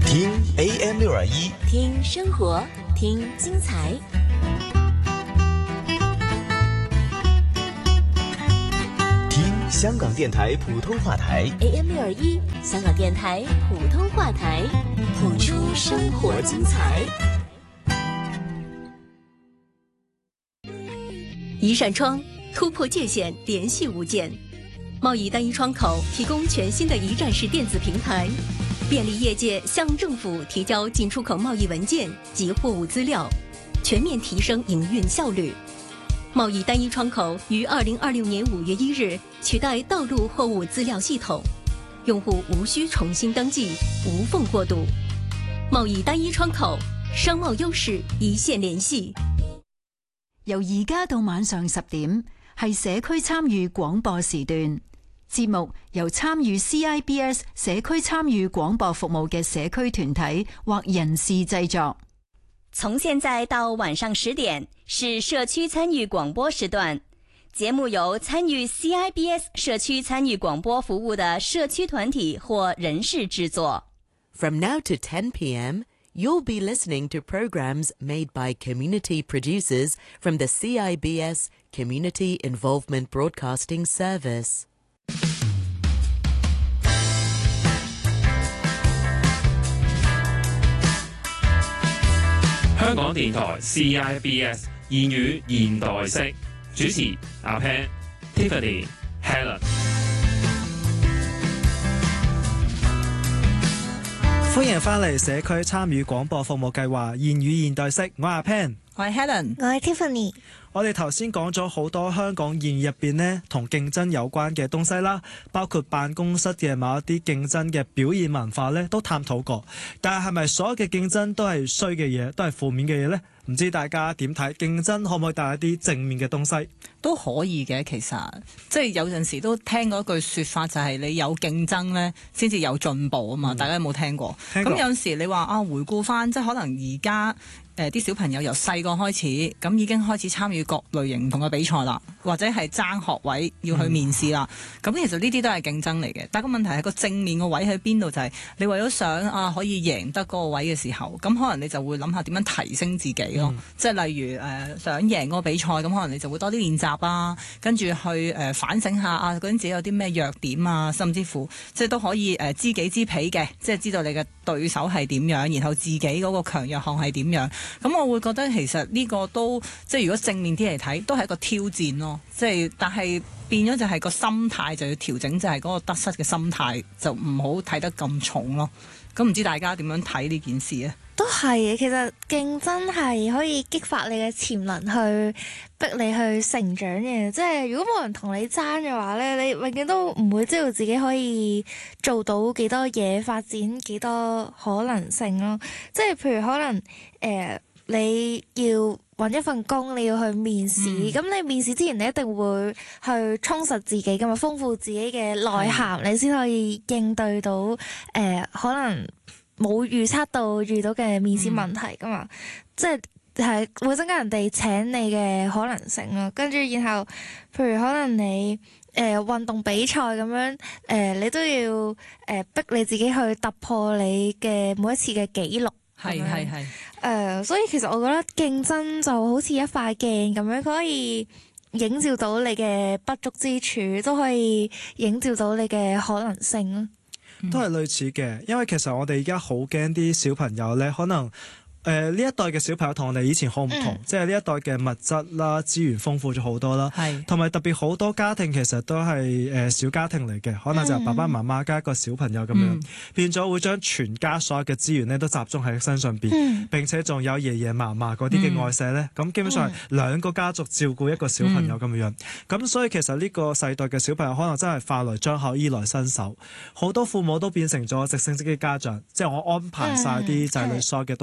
听 AM621， 听生活，听精彩。 听香港电台普通话台 AM621，香港电台普通话台，谱出生活精彩。 一扇窗突破界限，联系无间。贸易单一窗口提供全新的一站式电子平台，便利业界向政府提交进出口贸易文件及货物资料，全面提升营运效率。贸易单一窗口于2026年5月1日取代道路货物资料系統，用戶無需重新登記，無縫過渡。貿易單一窗口，商貿優勢一線聯繫。 由而家到晚上10點，係社區參與廣播時段。節目由參與 CIBS 社區參與廣播服務嘅社區團體或人士製作。 從現在到晚上10點是社區參與廣播時段，節目由參與 CIBS 社區參與廣播服務的社區團體或人士製作。 From now to 10 p.m., you'll be listening to programs made by community producers from the CIBS Community Involvement Broadcasting Service. 香港電台 CIBS 言語現代式，主持阿 Pan、Tiffany、Helen。 歡迎翻嚟社區參與廣播服務計劃言語現代式，我係阿 Pan， 我係 Helen， 我係 Tiffany。 我哋頭先講咗好多香港言語入邊呢同競爭有關嘅東西啦，包括辦公室嘅某一啲競爭嘅表現文化呢都探討過。但係咪所有嘅競爭都係衰嘅嘢，都係負面嘅嘢呢？唔知大家點睇？競爭可唔可以帶來一啲正面嘅東西？ 都可以嘅，其實即係有陣時都聽過一句説法，就係你有競爭呢先至有進步啊嘛。大家有冇聽過？咁有陣時你話啊，回顧翻即係可能而家啲小朋友由細個開始，咁已經開始參與各類型唔同嘅比賽啦，或者係爭學位要去面試啦。咁其實呢啲都係競爭嚟嘅，但係個問題係個正面個位喺邊度？就係你為咗想可以贏得嗰個位嘅時候，咁可能你就會諗下點樣提升自己咯。即係例如想贏嗰個比賽，咁可能你就會多啲練習啊，跟住去反省下究竟自己有啲咩弱點啊，甚至乎即係都可以知己知彼嘅，即係知道你嘅對手係點樣，然後自己嗰個強弱項係點樣。咁我會覺得其實呢個都即係如果正面啲嚟睇，都係一個挑戰咯。即係但係變咗就係個心態就要調整，就係嗰個得失嘅心態就唔好睇得咁重咯。咁唔知大家點樣睇呢件事啊？ 都係嘅，其實競爭係可以激發你嘅潛能，去逼你去成長嘅。即係如果冇人同你爭嘅話咧，你永遠都唔會知道自己可以做到幾多嘢，發展幾多可能性咯。即係譬如可能你要揾一份工，你要去面試，咁你面試之前你一定會去充實自己㗎嘛，豐富自己嘅內涵，你先可以應對到可能冇預測到遇到嘅面試問題㗎嘛，即係會增加人哋請你嘅可能性咯。跟住然後譬如可能你運動比賽咁樣你都要逼你自己去突破你嘅每一次嘅紀錄。係所以其實我覺得競爭就好似一塊鏡咁樣，佢可以映照到你嘅不足之處，都可以映照到你嘅可能性咯。 都係類似嘅，因為其實我哋而家好驚啲小朋友咧，可能呢一代嘅小朋友同我哋以前好唔同，即係呢一代嘅物質啦、資源豐富咗好多啦，同埋特別好多家庭其實都係小家庭嚟嘅，可能就係爸爸媽媽加一個小朋友咁樣，變咗會將全家所有嘅資源咧都集中喺身上邊，並且仲有爺爺嫲嫲嗰啲嘅愛錫咧，咁基本上係兩個家族照顧一個小朋友咁樣，咁所以其實呢個世代嘅小朋友可能真係飯來張口衣來伸手，好多父母都變成咗直升機嘅家長，即係我安排晒啲仔女所有嘅東西。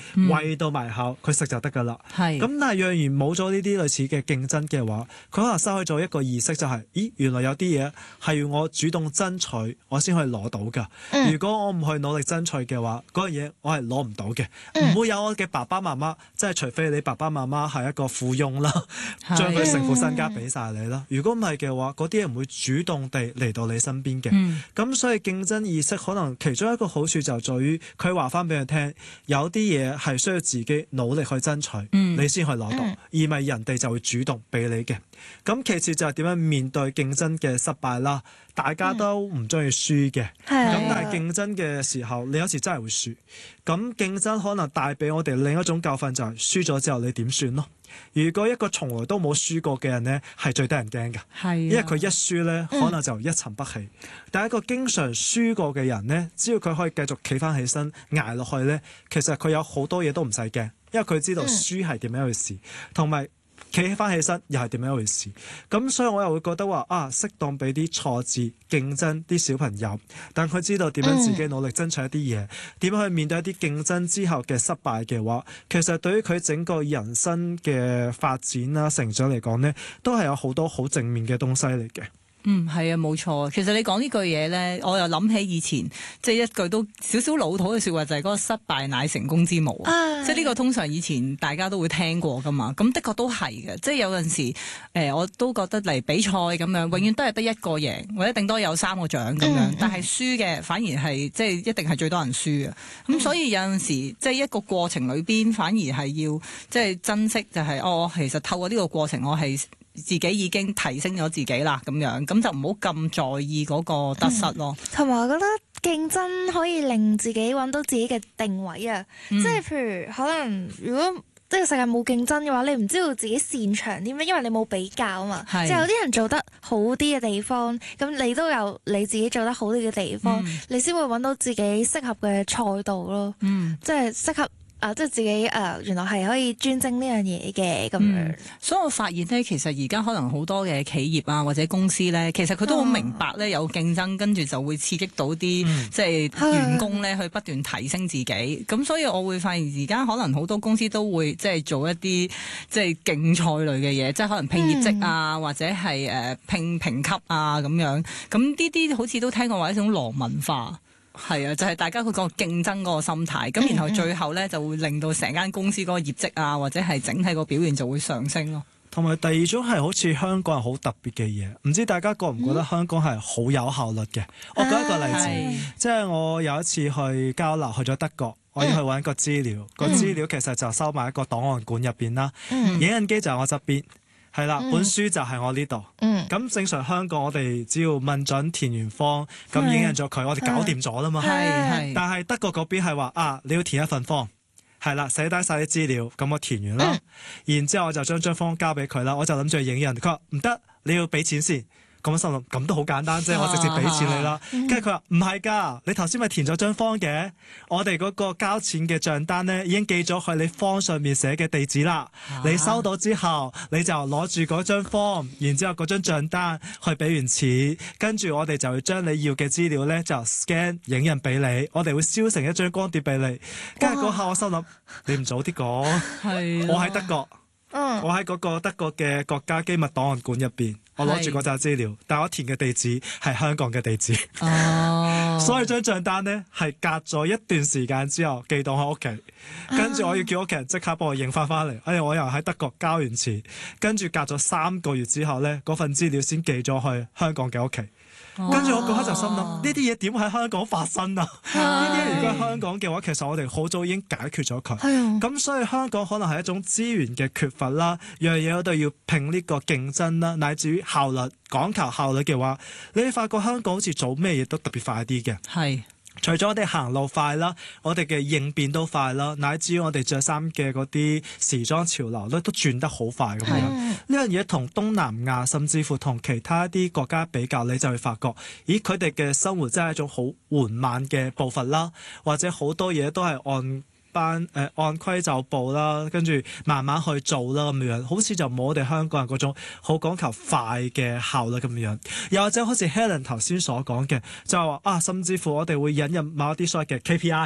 餵到埋口，佢食就得㗎啦。咁但係若然冇咗呢啲類似嘅競爭嘅話，佢可能失去咗一個意識，就係咦，原來有啲嘢係要我主動爭取我先可以攞到㗎。如果我唔去努力爭取嘅話，嗰樣嘢我係攞唔到嘅。唔會有我嘅爸爸媽媽，即係除非你爸爸媽媽係一個富翁啦，將佢成副身家俾晒你啦。如果唔係嘅話，嗰啲嘢唔會主動地嚟到你身邊嘅。咁所以競爭意識可能其中一個好處就在於佢話翻俾佢聽，有啲嘢係需要自己努力去爭取，你先可以攞到，而唔係人哋就會主動俾你嘅。咁其次就係點樣面對競爭嘅失敗啦。大家都唔中意輸嘅，咁但係競爭嘅時候，你有時真係會輸。咁競爭可能帶俾我哋另一種教訓，就係輸咗之後你點算咯？如果一個從來都冇輸過嘅人呢，係最得人驚嘅，因為佢一輸呢，可能就一沉不起。但係一個經常輸過嘅人呢，只要佢可以繼續企翻起身捱落去呢，其實佢有好多嘢都唔使驚，因為佢知道輸係點樣一回事，同埋企翻起身又係點樣一回事。咁所以我又會覺得話適當俾啲挫折競爭啲小朋友，但佢知道點樣自己努力爭取一啲嘢，點樣去面對一啲競爭之後嘅失敗嘅話，其實對於佢整個人生嘅發展啦、成長嚟講呢，都係有好多好正面嘅東西嚟嘅。 係啊，冇錯。其實你講呢句嘢呢，我又諗起以前即係一句都少少老土嘅説話，就係嗰個失敗乃成功之母。即係呢個通常以前大家都會聽過噶嘛。咁的確都係嘅。即係有陣時我都覺得嚟比賽咁樣，永遠都係得一個贏，或者頂多有3個獎咁樣。但係輸嘅反而係即係一定係最多人輸嘅。咁所以有陣時即係一個過程裏邊，反而係要即係珍惜，就係我其實透過呢個過程，我係自己已經提升咗自己啦，咁樣咁就唔好咁在意嗰個得失咯。 同埋我覺得競爭可以令自己揾到自己嘅定位啊，即係譬如可能如果即係世界冇競爭嘅話，你唔知道自己擅長啲咩，因為你冇比較啊嘛。即係有啲人做得好啲嘅地方，咁你都有你自己做得好啲嘅地方，你先會揾到自己適合嘅賽道咯。即係適合。即係自己原來係可以專精呢樣嘢嘅咁樣。 所以我發現呢，其實而家可能好多嘅企業啊或者公司呢，其實佢都好明白呢，有競爭，跟住就會刺激到啲即係員工呢去不斷提升自己。咁所以我會發現而家可能好多公司都會即係做一啲即係競賽類嘅嘢，即係可能拼業績啊，或者係拼評級啊咁樣。咁呢啲好似都聽過話一種狼文化。係啊，就係大家佢個競爭嗰個心態，咁然後最後咧就會令到成間公司嗰個業績啊，或者係整體個表現就會上升咯。 同埋第二種係好似香港人好特別嘅嘢，唔知大家覺唔覺得香港係好有效率嘅？我舉一個例子，即係我有一次去交流去咗德國，我要去揾個資料，個資料其實就收埋一個檔案館入邊啦，影印機就喺我側邊。係啦，本書就係我呢度。咁正常香港我哋只要問準填完方，咁影印咗佢，我哋搞掂咗啦嘛。但係德國嗰邊係話你要填一份方，係啦，寫低晒啲資料，咁我填完啦，然之後我就將張方交俾佢啦，我就諗住影印，佢話唔得，你要俾錢先。咁我心諗咁都好簡單啫，我直接俾錢你啦。跟住佢話唔係㗎，你頭先咪填咗張方嘅，我哋嗰個交錢嘅帳單呢已經寄咗去你方上面寫嘅地址啦。你收到之後，你就攞住嗰張方，然之後嗰張帳單去俾完錢，跟住我哋就會將你要嘅資料呢就 scan 影印俾你，我哋會燒成一張光碟俾你。跟住嗰下我心諗，你唔早啲講，我喺德國。我喺嗰個德國嘅國家機密檔案館入邊，我攞住嗰紮資料，但我填嘅地址係香港嘅地址，所以張帳單呢係隔咗一段時間之後寄到我屋企，跟住我要叫屋企人即刻幫我影翻嚟。我又喺德國交完錢，跟住隔咗3個月之後呢，嗰份資料先寄咗去香港嘅屋企。跟住我嗰刻就心諗，呢啲嘢點喺香港發生啊？呢啲如果喺香港嘅話，其實我哋好早已經解決咗佢。咁所以香港可能係一種資源嘅缺乏啦，樣嘢我哋要拼呢個競爭啦，乃至於效率，講求效率嘅話，你會發覺香港好似做咩嘢都特別快啲嘅。除咗我哋行路快啦，我哋嘅應變都快啦，乃至於我哋着衫嘅嗰啲時裝潮流咧都轉得好快咁樣。呢樣嘢同東南亞甚至乎同其他一啲國家比較，你就會發覺，咦，佢哋嘅生活真係一種好緩慢嘅步伐啦，或者好多嘢都係按規就步啦，跟住慢慢去做啦咁樣，好似就冇我哋香港人嗰種好講求快嘅效率咁樣。又或者好似 Helen 頭先所講嘅，就係話甚至乎我哋會引入某一啲所謂嘅 KPI。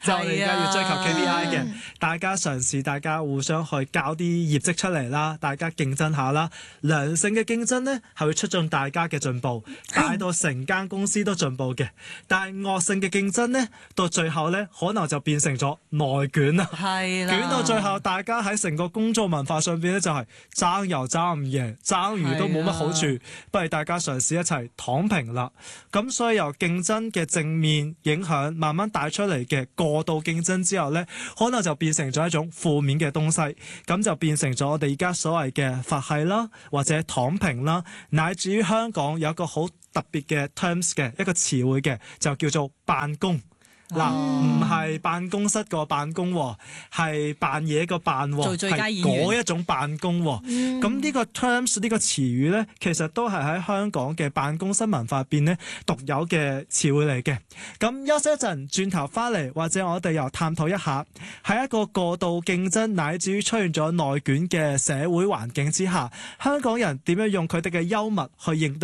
即係我哋而家要追求 KPI 嘅，大家嘗試，大家互相去交啲業績出嚟啦，大家競爭下啦。良性嘅競爭呢，係會促進大家嘅進步，帶到成間公司都進步嘅。但係惡性嘅競爭呢，到最後呢，可能就變成咗內卷啦。 係啦， 捲到最後，大家喺成個工作文化上邊呢，就係爭又爭唔贏，爭魚都冇乜好處，不如大家嘗試一齊躺平啦。咁所以由競爭嘅正面影響慢慢帶出嚟嘅過度競爭之後呢，可能就變成咗一種負面嘅東西，咁就變成咗我哋而家所謂嘅佛系啦，或者躺平啦，乃至於香港有一個好特別嘅 terms 嘅一個詞彙嘅，就叫做辦公。嗱，唔係辦公室個辦公，係扮嘢個扮， 做最佳演員係嗰一種辦公。咁呢個 terms 呢個詞語呢，其實都係喺香港嘅辦公室文化入邊呢獨有嘅詞彙嚟嘅。咁休息一陣，轉頭翻嚟，或者我哋又探討一下，喺一個過度競爭乃至於出現咗內卷嘅社會環境之下，香港人點樣用佢哋嘅幽默去應對